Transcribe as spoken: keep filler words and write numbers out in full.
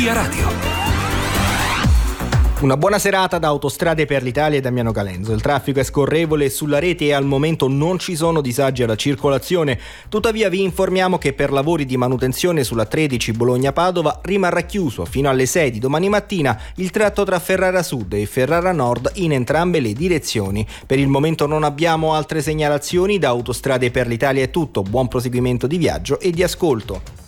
Via Radio. Una buona serata da Autostrade per l'Italia e Damiano Calenzo. Il traffico è scorrevole sulla rete e al momento non ci sono disagi alla circolazione. Tuttavia vi informiamo che per lavori di manutenzione sulla tredici Bologna-Padova rimarrà chiuso fino alle sei di domani mattina il tratto tra Ferrara Sud e Ferrara Nord in entrambe le direzioni. Per il momento non abbiamo altre segnalazioni. Da Autostrade per l'Italia è tutto. Buon proseguimento di viaggio e di ascolto.